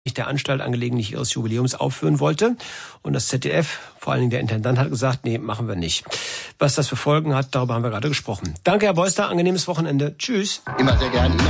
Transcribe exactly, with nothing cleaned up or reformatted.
der Anstalt angelegentlich ihres Jubiläums aufführen wollte. Und das Z D F, vor allen Dingen der Intendant, hat gesagt, nee, machen wir nicht. Was das für Folgen hat, darüber haben wir gerade gesprochen. Danke, Herr Beuster, angenehmes Wochenende. Tschüss. Immer sehr gerne.